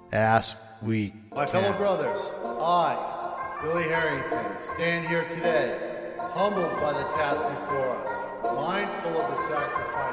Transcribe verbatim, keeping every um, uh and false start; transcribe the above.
ass week. My fellow brothers, I, Billy Harrington, stand here today, humbled by the task before us, mindful of the sacrifice